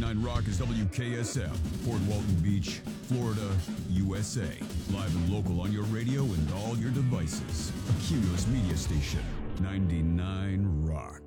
99 Rock is WKSF, Port Walton Beach, Florida, USA. Live and local on your radio and all your devices. A Cumulus Media Station, 99 Rock.